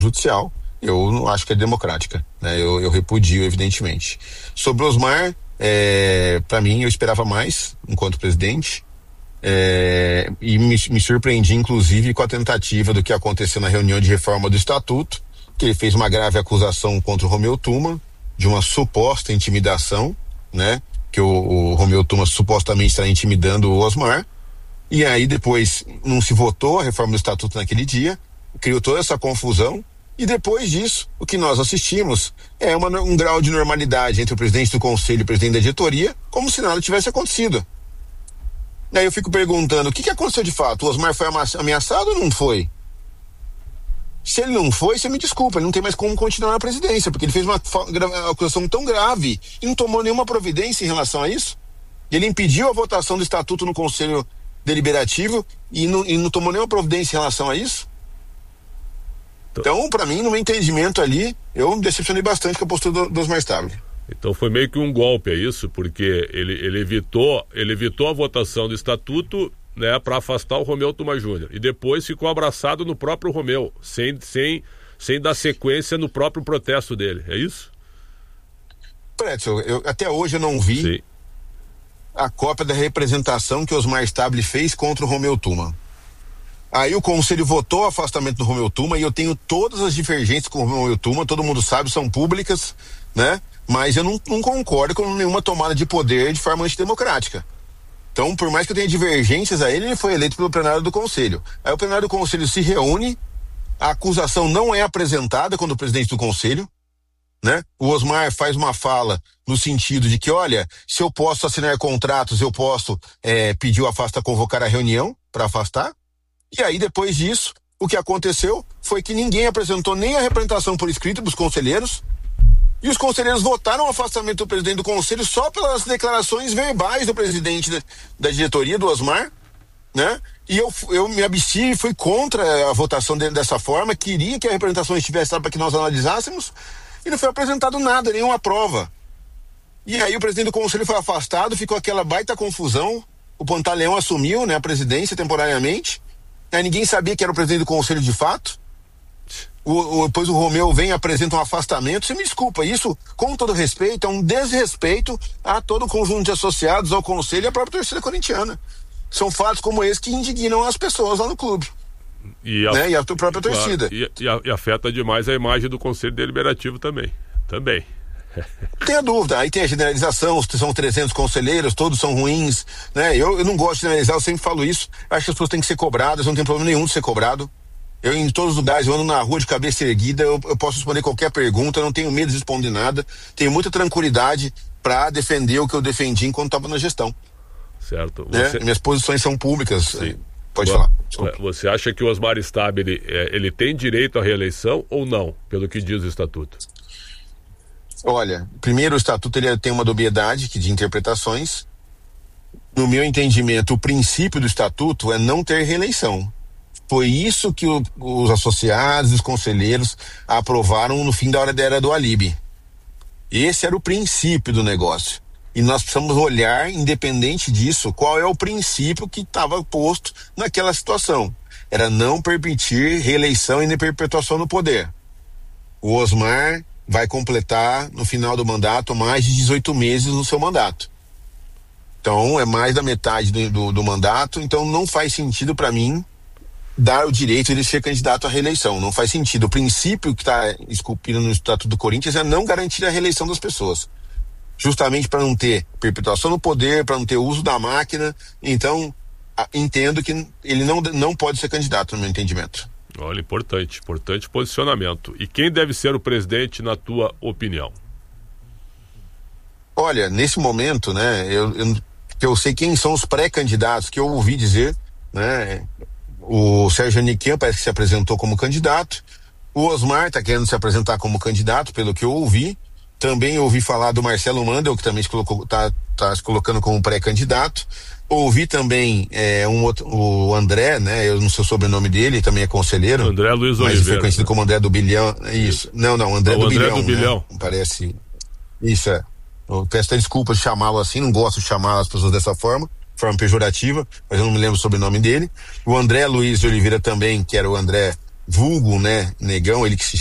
judicial, eu não acho que é democrática, né? Eu repudio, evidentemente. Sobre o Osmar, para mim, eu esperava mais enquanto presidente, e me surpreendi, inclusive, com a tentativa do que aconteceu na reunião de reforma do Estatuto, que ele fez uma grave acusação contra o Romeu Tuma, de uma suposta intimidação, né? Que o Romeu Tuma supostamente está intimidando o Osmar, e aí depois não se votou a reforma do Estatuto naquele dia, criou toda essa confusão, e depois disso, o que nós assistimos é um grau de normalidade entre o presidente do conselho e o presidente da diretoria, como se nada tivesse acontecido. Daí eu fico perguntando, o que aconteceu de fato? O Osmar foi ameaçado ou não foi? Se ele não foi, você me desculpa, ele não tem mais como continuar na presidência, porque ele fez uma acusação tão grave e não tomou nenhuma providência em relação a isso. Ele impediu a votação do Estatuto no Conselho Deliberativo e não tomou nenhuma providência em relação a isso. Então, para mim, no meu entendimento ali, eu me decepcionei bastante com a postura do Osmar Stabile. Então foi meio que um golpe, é isso? Porque ele evitou a votação do Estatuto, né, para afastar o Romeu Tuma Júnior. E depois ficou abraçado no próprio Romeu, sem dar sequência no próprio protesto dele, é isso? Até hoje eu não vi Sim. a cópia da representação que o Osmar Stabile fez contra o Romeu Tuma. Aí o conselho votou o afastamento do Romeu Tuma e eu tenho todas as divergências com o Romeu Tuma, todo mundo sabe, são públicas, né? Mas eu não concordo com nenhuma tomada de poder de forma antidemocrática. Então, por mais que eu tenha divergências a ele foi eleito pelo plenário do conselho. Aí o plenário do conselho se reúne, a acusação não é apresentada quando o presidente do conselho, né? O Osmar faz uma fala no sentido de que, olha, se eu posso assinar contratos, eu posso pedir o afasta, convocar a reunião para afastar. E aí, depois disso, o que aconteceu foi que ninguém apresentou nem a representação por escrito dos conselheiros, e os conselheiros votaram o afastamento do presidente do conselho só pelas declarações verbais do presidente da diretoria, do Osmar, né? E eu me abstive, fui contra a votação dele dessa forma, queria que a representação estivesse lá para que nós analisássemos, e não foi apresentado nada, nenhuma prova. E aí o presidente do conselho foi afastado, ficou aquela baita confusão, o Pantaleão assumiu, né, a presidência temporariamente, aí ninguém sabia que era o presidente do conselho de fato. Depois o Romeu vem e apresenta um afastamento. Você me desculpa, isso, com todo respeito, é um desrespeito a todo o conjunto de associados, ao conselho e à própria torcida corintiana. São fatos como esse que indignam as pessoas lá no clube e a própria torcida. E afeta demais a imagem do Conselho Deliberativo também. Não tenha dúvida, aí tem a generalização, são 300 conselheiros, todos são ruins, né? Eu não gosto de generalizar, eu sempre falo isso, acho que as pessoas têm que ser cobradas, não tem problema nenhum de ser cobrado. Eu, em todos os lugares, eu ando na rua de cabeça erguida, eu posso responder qualquer pergunta, eu não tenho medo de responder nada, tenho muita tranquilidade para defender o que eu defendi enquanto estava na gestão. Certo. Minhas posições são públicas. Sim. Pode falar. Você acha que o Osmar Stabile, ele tem direito à reeleição ou não, pelo que diz o Estatuto? Olha, primeiro o Estatuto ele tem uma dubiedade de interpretações. No meu entendimento, o princípio do Estatuto é não ter reeleição. Foi isso que os associados, os conselheiros aprovaram no fim da era do Alibi. Esse era o princípio do negócio. E nós precisamos olhar, independente disso, qual é o princípio que estava posto naquela situação. Era não permitir reeleição e nem perpetuação no poder. O Osmar vai completar, no final do mandato, mais de 18 meses no seu mandato. Então, é mais da metade do mandato, então não faz sentido para mim dar o direito de ser candidato à reeleição. Não faz sentido. O princípio que está esculpido no Estatuto do Corinthians é não garantir a reeleição das pessoas. Justamente para não ter perpetuação no poder, para não ter uso da máquina. Então, entendo que ele não pode ser candidato, no meu entendimento. Olha, importante posicionamento. E quem deve ser o presidente, na tua opinião? Olha, nesse momento, né, eu sei quem são os pré-candidatos, que eu ouvi dizer, né, o Sérgio Niquim parece que se apresentou como candidato, o Osmar está querendo se apresentar como candidato, pelo que eu ouvi. Também ouvi falar do Marcelo Mandel, que também está se colocando como pré-candidato. Ouvi também o André, né? Eu não sei o sobrenome dele, também é conselheiro. André Luiz Oliveira. Mas foi conhecido como André do Bilhão. Isso. Não, André do Bilhão. André do Bilhão. Né? Parece. Isso é. Eu peço até desculpas de chamá-lo assim, não gosto de chamar as pessoas dessa forma pejorativa, mas eu não me lembro o sobrenome dele. O André Luiz de Oliveira também, que era o André vulgo, né, Negão, ele que se